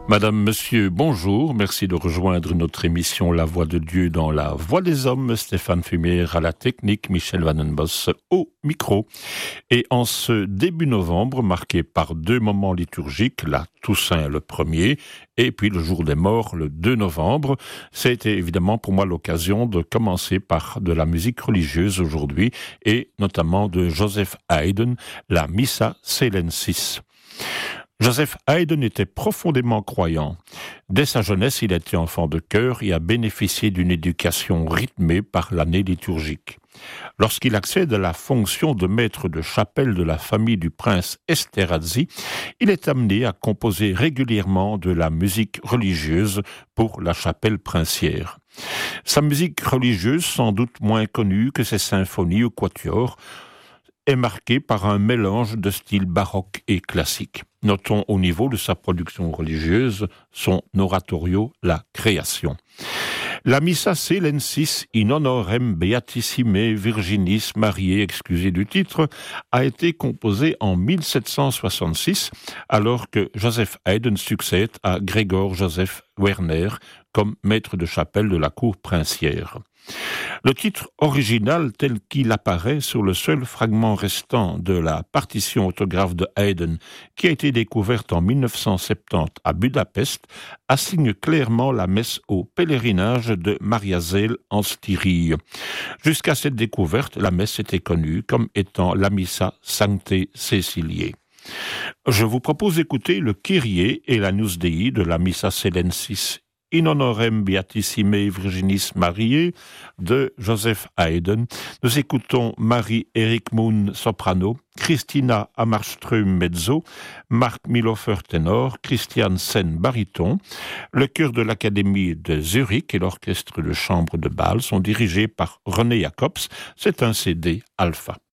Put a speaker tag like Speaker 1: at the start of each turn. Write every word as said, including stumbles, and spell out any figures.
Speaker 1: Madame, Monsieur, bonjour. Merci de rejoindre notre émission La Voix de Dieu dans la Voix des Hommes. Stéphane Fumière à la technique, Michel Vanenbos au micro. Et en ce début novembre, marqué par deux moments liturgiques, la Toussaint le premier et puis le jour des morts le deux novembre, c'était évidemment pour moi l'occasion de commencer par de la musique religieuse aujourd'hui et notamment de Joseph Haydn, la Missa Saelensis. Joseph Haydn était profondément croyant. Dès sa jeunesse, il était enfant de chœur et a bénéficié d'une éducation rythmée par l'année liturgique. Lorsqu'il accède à la fonction de maître de chapelle de la famille du prince Esterhazy, il est amené à composer régulièrement de la musique religieuse pour la chapelle princière. Sa musique religieuse, sans doute moins connue que ses symphonies ou quatuors, est marquée par un mélange de styles baroque et classique. Notons au niveau de sa production religieuse son oratorio La Création. La Missa Saelensis in honorem Beatissime Virginis Mariae, excusez du titre, a été composée en mille sept cent soixante-six, alors que Joseph Haydn succède à Gregor Joseph Werner comme maître de chapelle de la cour princière. Le titre original tel qu'il apparaît sur le seul fragment restant de la partition autographe de Haydn, qui a été découverte en mille neuf cent soixante-dix à Budapest, assigne clairement la messe au pèlerinage de Mariazell en Styrie. Jusqu'à cette découverte, la messe était connue comme étant la Missa Sanctae Caeciliae. Je vous propose d'écouter le Kyrie et l'Agnus Dei de la Missa Saelensis in honorem Beatissime Virginis Mariae de Joseph Haydn. Nous écoutons Marie-Eric Moon soprano, Christina Hammarström mezzo, Marc Milhofer ténor, Christian Sen baryton. Le chœur de l'Académie de Zurich et l'orchestre de chambre de Bâle sont dirigés par René Jacobs. C'est un C D alpha.